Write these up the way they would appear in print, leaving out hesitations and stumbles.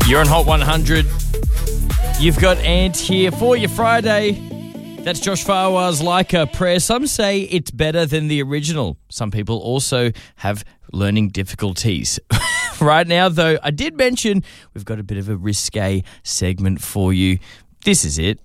You're on Hot 100. You've got Ant here for your Friday. That's Josh Farwar's Like a Prayer. Some say it's better than the original. Some people also have learning difficulties. Right now, though, I did mention we've got a bit of a risque segment for you. This is it.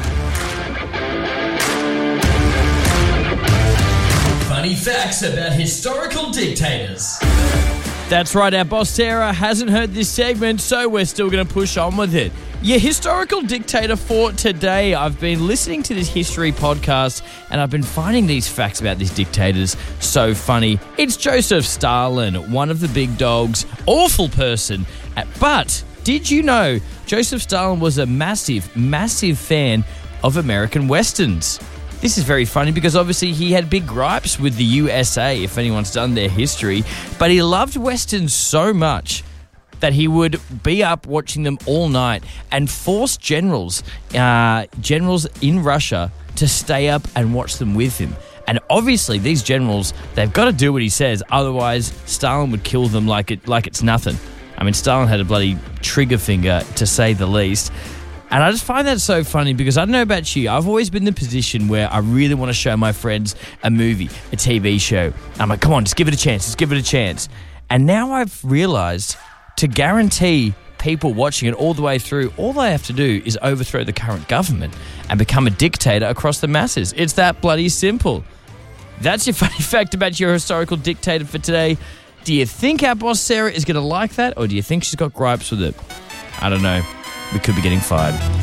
Funny facts about historical dictators. That's right, our boss Sarah hasn't heard this segment, so we're still going to push on with it. Your historical dictator for today. I've been listening to this history podcast and I've been finding these facts about these dictators so funny. It's Joseph Stalin, one of the big dogs, awful person. But did you know Joseph Stalin was a massive, massive fan of American Westerns? This is very funny because obviously he had big gripes with the USA, if anyone's done their history, but he loved Westerns so much that he would be up watching them all night and force generals in Russia to stay up and watch them with him. And obviously these generals, they've got to do what he says, otherwise Stalin would kill them like it's nothing. I mean, Stalin had a bloody trigger finger, to say the least. And I just find that so funny because I don't know about you, I've always been in the position where I really want to show my friends a movie, a TV show. I'm like, come on, just give it a chance, just give it a chance. And now I've realised to guarantee people watching it all the way through, all they have to do is overthrow the current government and become a dictator across the masses. It's that bloody simple. That's your funny fact about your historical dictator for today. Do you think our boss Sarah is going to like that, or do you think she's got gripes with it? I don't know. We could be getting fired.